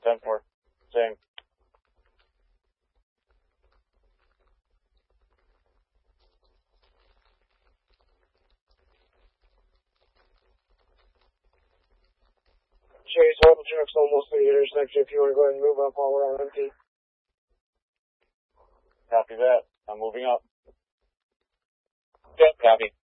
10-4. Same. Chase, Hotel truck's almost at the intersection. If you want to go ahead and move up while we're on empty. Copy that. I'm moving up. Yep, copy.